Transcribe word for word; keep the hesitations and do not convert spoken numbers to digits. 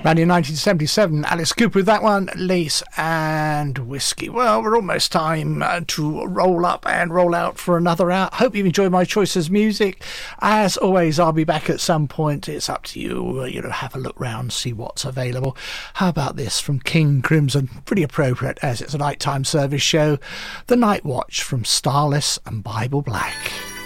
Back in nineteen seventy-seven, Alice Cooper with that one, Lace and Whiskey. Well, we're almost time uh, to roll up and roll out for another hour. Hope you've enjoyed my choices music. As always, I'll be back at some point. It's up to you. You know, have a look round, see what's available. How about this from King Crimson? Pretty appropriate as it's a nighttime service show. The Night Watch from Starless and Bible Black.